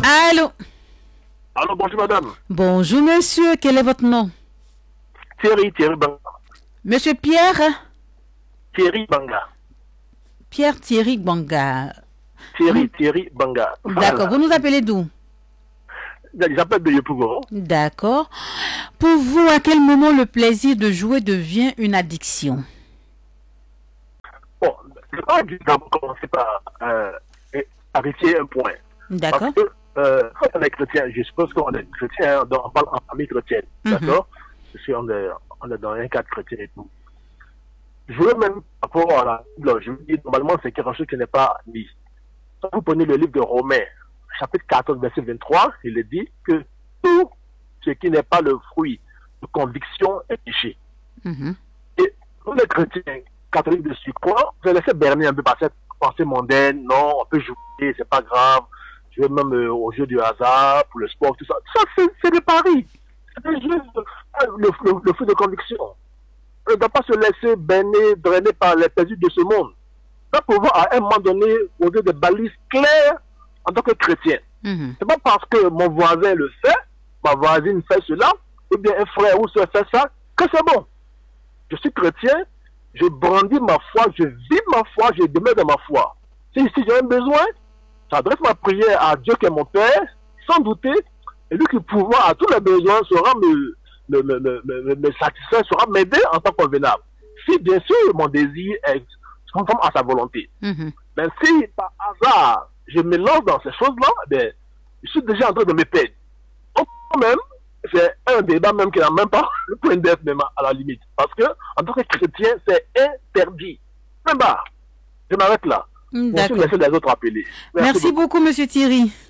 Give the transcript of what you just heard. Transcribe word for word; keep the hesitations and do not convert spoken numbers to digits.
Allô? Allô, bonjour madame. Bonjour monsieur, quel est votre nom? Thierry, Thierry Banga. Monsieur Pierre? Thierry Banga. Pierre Thierry Banga. Thierry, Hmm. Thierry Banga. D'accord, vous nous appelez d'où? J'appelle de Yopougon. D'accord. Pour vous, à quel moment le plaisir de jouer devient une addiction? Bon, je vais d'abord commencer par euh, clarifier un point. D'accord. Parce que euh, quand on est chrétien, je suppose qu'on est chrétien, donc on parle en famille chrétienne. Mhm. D'accord? Parce qu'on est, on est dans un cadre chrétien et tout. Je veux même, par rapport à la Bible, je veux dire, normalement, c'est quelque chose qui n'est pas mis. Quand vous prenez le livre de Romains, chapitre quatorze, verset vingt-trois, il est dit que tout ce qui n'est pas le fruit de conviction est péché. Mhm. Et nous, les chrétiens catholiques de surcroît, vous allez laisser berner un peu par cette pensée mondaine. Non, on peut jouer, c'est pas grave. Je vais même euh, au jeu du hasard, pour le sport, tout ça. Ça, c'est, c'est des paris. C'est juste euh, le, le, le fruit de conviction. On ne doit pas se laisser berner, drainer par les plaisirs de ce monde. On doit pouvoir, à un moment donné, poser des balises claires en tant que chrétien. Mhm. C'est pas parce que mon voisin le fait, ma voisine fait cela, ou bien un frère ou soeur fait ça, que c'est bon. Je suis chrétien, je brandis ma foi, je vis ma foi, je demeure dans ma foi. Si, si j'ai un besoin, j'adresse ma prière à Dieu qui est mon Père, sans douter, et lui qui pourvoit à tous les besoins saura me, me, me, me, me, me satisfaire, saura m'aider en tant convenable. Si bien sûr mon désir est conforme à sa volonté. Mhm. Mais si par hasard je me lance dans ces choses-là, ben, je suis déjà en train de me perdre. Donc, quand même, c'est un débat même qui n'a même pas le point d'être même à la limite. Parce que, en tant que chrétien, c'est interdit. Même pas. Je m'arrête là. Je suis D'accord. laissé les autres appeler. Merci beaucoup, monsieur Thierry.